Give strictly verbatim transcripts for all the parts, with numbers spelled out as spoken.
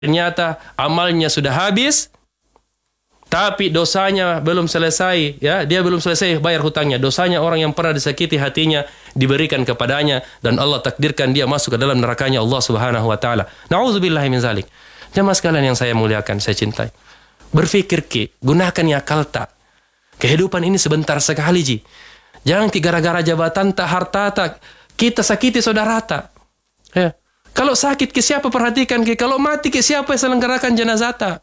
ternyata amalnya sudah habis, tapi dosanya belum selesai, ya, dia belum selesai bayar hutangnya. Dosanya orang yang pernah disakiti hatinya diberikan kepadanya, dan Allah takdirkan dia masuk ke dalam nerakanya Allah Subhanahu wa taala. Nauzubillahi min zalik. Jamaah sekalian yang saya muliakan, saya cintai. Berfikir ki, gunakan ya akal tak. Kehidupan ini sebentar sekali, ji. Jangan gara-gara jabatan tak, harta tak, kita sakiti saudara tak. Ya. Kalau sakit ke siapa perhatikan ke? Kalau mati ke siapa yang selenggarakan jenazah tak?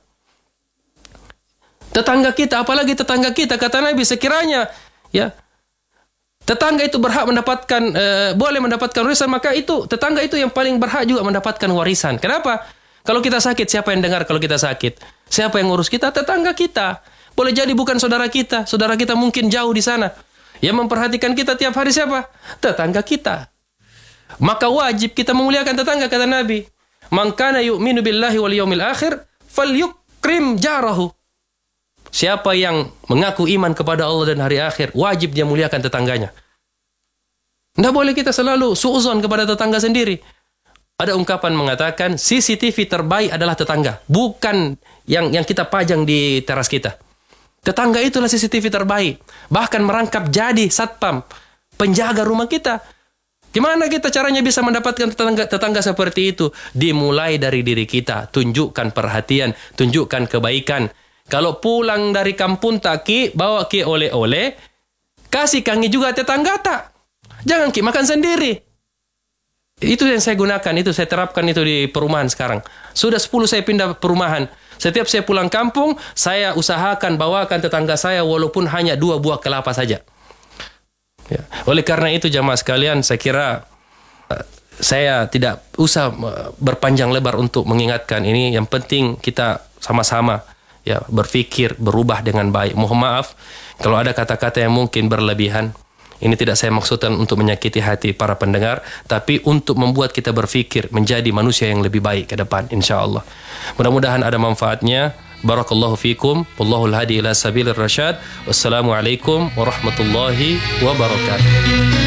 Tetangga kita, apalagi tetangga kita, kata Nabi, sekiranya ya tetangga itu berhak mendapatkan uh, boleh mendapatkan warisan, maka itu tetangga itu yang paling berhak juga mendapatkan warisan. Kenapa? Kalau kita sakit, siapa yang dengar kalau kita sakit? Siapa yang ngurus kita? Tetangga kita. Boleh jadi bukan saudara kita. Saudara kita mungkin jauh di sana. Yang memperhatikan kita tiap hari siapa? Tetangga kita. Maka wajib kita memuliakan tetangga, kata Nabi. Man kana yu'minu billahi wal yaumil akhir falyukrim jarahu. Siapa yang mengaku iman kepada Allah dan hari akhir, wajib dia muliakan tetangganya. Tidak boleh kita selalu suuzon kepada tetangga sendiri. Ada ungkapan mengatakan C C T V terbaik adalah tetangga, bukan yang yang kita pajang di teras kita. Tetangga itulah C C T V terbaik. Bahkan merangkap jadi satpam, penjaga rumah kita. Gimana kita caranya bisa mendapatkan tetangga, tetangga seperti itu? Dimulai dari diri kita. Tunjukkan perhatian, tunjukkan kebaikan. Kalau pulang dari kampung tak ki, bawa ki oleh-oleh, kasih kangi juga tetangga tak. Jangan ki makan sendiri. Itu yang saya gunakan, itu saya terapkan itu di perumahan sekarang. Sudah sepuluh saya pindah perumahan. Setiap saya pulang kampung, saya usahakan bawakan tetangga saya walaupun hanya dua buah kelapa saja. Ya. Oleh karena itu jamaah sekalian, saya kira uh, saya tidak usah uh, berpanjang lebar untuk mengingatkan ini. Yang penting kita sama-sama ya berpikir, berubah dengan baik. Mohon maaf kalau ada kata-kata yang mungkin berlebihan. Ini tidak saya maksudkan untuk menyakiti hati para pendengar, tapi untuk membuat kita berpikir menjadi manusia yang lebih baik ke depan, insya-Allah. Mudah-mudahan ada manfaatnya. Barakallahu fikum. Wallahul hadi ila sabilir rasyad. Wassalamualaikum warahmatullahi wabarakatuh.